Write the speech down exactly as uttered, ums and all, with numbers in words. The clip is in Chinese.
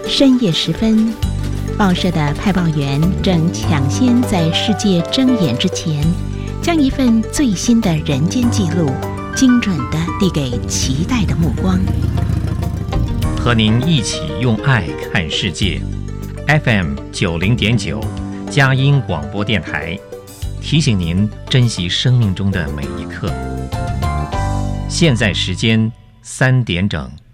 深夜时分，报社的派报员正抢先在世界睁眼之前，将一份最新的人间记录精准地递给期待的目光。 和您一起用爱看世界。 F M 九零点九佳音广播电台提醒您珍惜生命中的每一刻。现在时间三点整。